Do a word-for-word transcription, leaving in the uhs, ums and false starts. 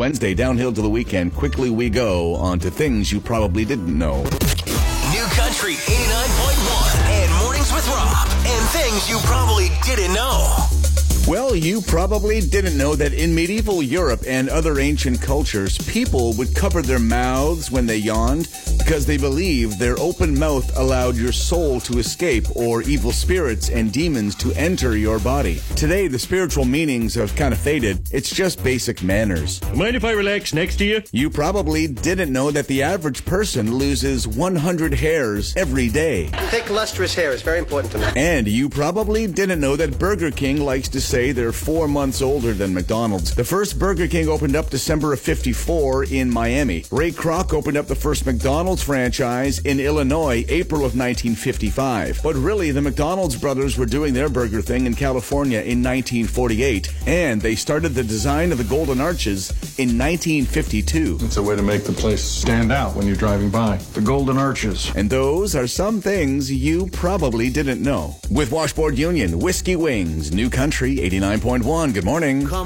Wednesday, downhill to the weekend. Quickly we go on to things you probably didn't know. New Country eighty-nine point one and Mornings with Rob and things you probably didn't know. Well, you probably didn't know that in medieval Europe and other ancient cultures, people would cover their mouths when they yawned because they believed their open mouth allowed your soul to escape or evil spirits and demons to enter your body. Today, the spiritual meanings have kind of faded. It's just basic manners. Mind if I relax next to you? You probably didn't know that the average person loses one hundred hairs every day. Take lustrous hair. It's very important to me. And you probably didn't know that Burger King likes to say they're four months older than McDonald's. The first Burger King opened up December of fifty-four in Miami. Ray Kroc opened up the first McDonald's franchise in Illinois, April of nineteen fifty-five. But really, the McDonald's brothers were doing their burger thing in California in nineteen forty-eight, and they started the design of the Golden Arches in nineteen fifty-two. It's a way to make the place stand out when you're driving by. The Golden Arches. And those are some things you probably didn't know. With Washboard Union, Whiskey Wings, New Country eighty-nine point one. Good morning.